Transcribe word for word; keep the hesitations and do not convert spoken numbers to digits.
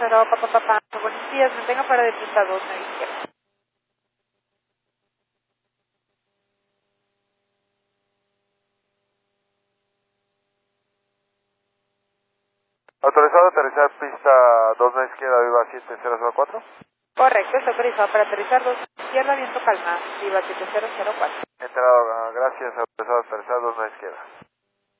cero, papá, papá. Buenos días, mantenga para de pista dos, nueve izquierda. Autorizado a aterrizar pista dos a izquierda, Viva siete cero cero cuatro. Correcto, está autorizado para aterrizar dos izquierda, viento calma, Viva siete cero cero cuatro. Entrado, gracias, autorizado a aterrizar dos a izquierda.